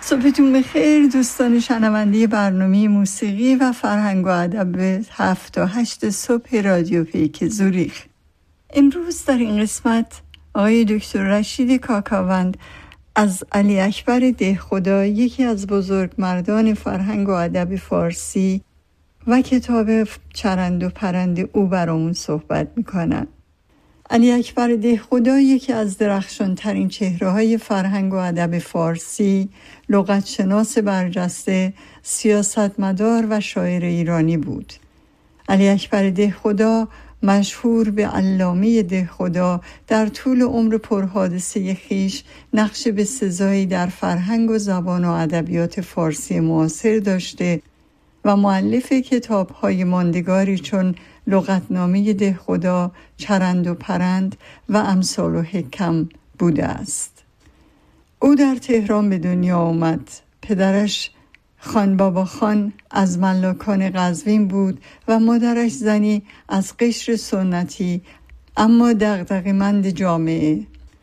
صبحتون بخیر دوستان شنونده برنامه موسیقی و فرهنگ و ادب 7 تا 8 صبح رادیو پیک زوریخ. امروز در این قسمت آقای دکتر رشید کاکاوند از علی اکبر دهخدا، یکی از بزرگ مردان فرهنگ و ادب فارسی و کتاب چرند و پرند او برامون صحبت میکنن. علی اکبر دهخدا یکی از درخشانترین چهره‌های فرهنگ و ادب فارسی، لغتشناس برجسته، سیاستمدار و شاعر ایرانی بود. علی اکبر دهخدا مشهور به علامه دهخدا در طول عمر پرحادثه خویش نقش بسزایی در فرهنگ و زبان و ادبیات فارسی معاصر داشته و مؤلف کتاب‌های ماندگاری چون لغتنامه دهخدا، چرند و پرند و امثال و حکم بوده است. او در تهران به دنیا آمد. پدرش خان بابا خان از ملاکان قزوین بود و مادرش زنی از قشر سنتی اما دغدغه‌مند جامعه.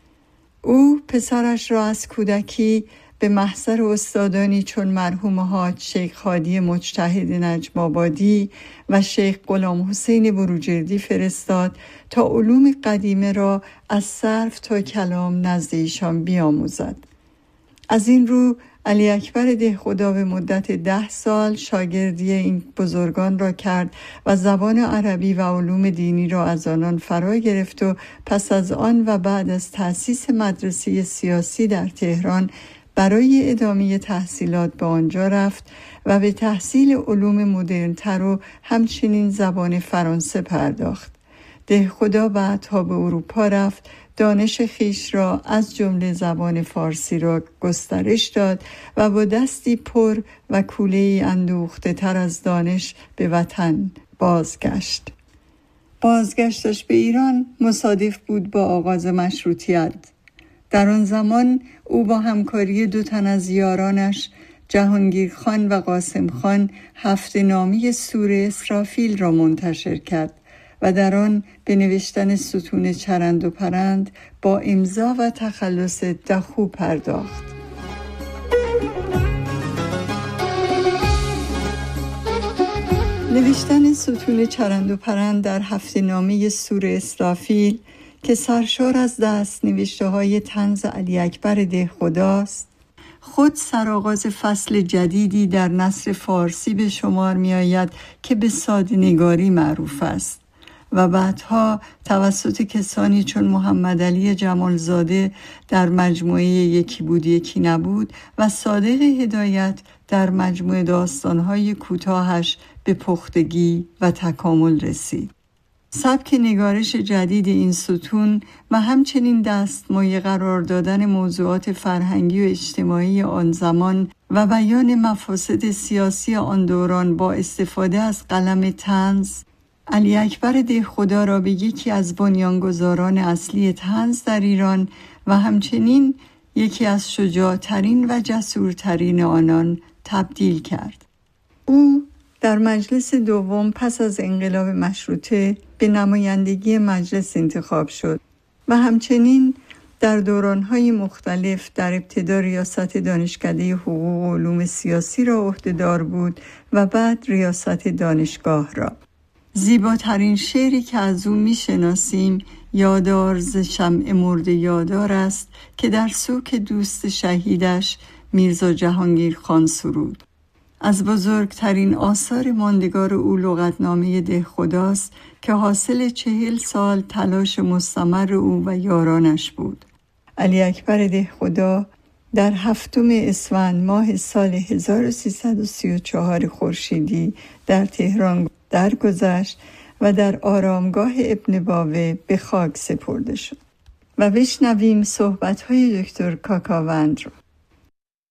او پسرش را از کودکی به محضر استادانی چون مرحوم حاج شیخ هادی مجتهد نجم آبادی و شیخ غلام حسین بروجردی فرستاد تا علوم قدیمه را از صرف تا کلام نزد ایشان بیاموزد. از این رو علی اکبر دهخدا به مدت 10 سال شاگردی این بزرگان را کرد و زبان عربی و علوم دینی را از آنان فرا گرفت و پس از آن و بعد از تأسیس مدرسه سیاسی در تهران برای ادامه تحصیلات به آنجا رفت و به تحصیل علوم مدرن‌تر و همچنین زبان فرانسه پرداخت. دهخدا بعدها به اروپا رفت، دانش خویش را از جمله زبان فارسی را گسترش داد و با دستی پر و کوله‌ای اندوخته تر از دانش به وطن بازگشت. بازگشتش به ایران مصادف بود با آغاز مشروطیت. در آن زمان او با همکاری 2 تن از یارانش، جهانگیر خان و قاسم خان، هفته‌نامه سوره اسرافیل را منتشر کرد و در آن به نوشتن ستون چرند و پرند با امضا و تخلص دخو پرداخت. نوشتن ستون چرند و پرند در هفته‌نامه سوره اسرافیل که سرشار از دست نوشته های طنز علی اکبر دهخداست، خود سرآغاز فصل جدیدی در نثر فارسی به شمار می آید که به ساده‌نگاری معروف است و بعدها توسط کسانی چون محمد علی جمالزاده در مجموعه یکی بود یکی نبود و صادق هدایت در مجموعه داستان‌های کوتاهش به پختگی و تکامل رسید. سبک نگارش جدید این ستون و همچنین دستمایه قرار دادن موضوعات فرهنگی و اجتماعی آن زمان و بیان مفاسد سیاسی آن دوران با استفاده از قلم طنز، علی اکبر دهخدا را به یکی از بنیانگذاران اصلی طنز در ایران و همچنین یکی از شجاعترین و جسورترین آنان تبدیل کرد. او در مجلس دوم پس از انقلاب مشروطه به نمایندگی مجلس انتخاب شد و همچنین در دوران‌های مختلف در ابتدا ریاست دانشکده حقوق و علوم سیاسی را عهده‌دار بود و بعد ریاست دانشگاه را. زیباترین شعری که از او می‌شناسیم یادار ز شمع مرده یادار است که در سوک دوست شهیدش میرزا جهانگیر خان سرود. از بزرگترین آثار ماندگار او لغتنامه دهخداست که حاصل 40 سال تلاش مستمر او و یارانش بود. علی اکبر دهخدا در 7 اسفند ماه سال 1334 خورشیدی در تهران درگذشت و در آرامگاه ابن باوه به خاک سپرده شد. و بشنویم صحبت‌های دکتر کاکاوند را.